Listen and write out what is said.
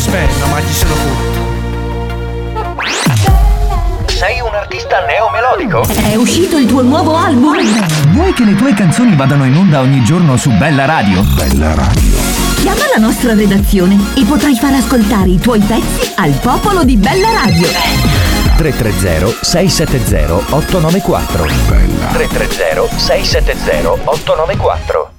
Aspetta, ma ci sono tutto. Sei un artista neomelodico? È uscito il tuo nuovo album? Vuoi che le tue canzoni vadano in onda ogni giorno su Bella Radio? Bella Radio. Chiama la nostra redazione e potrai far ascoltare i tuoi pezzi al popolo di Bella Radio. 330-670-894. Bella. 330-670-894.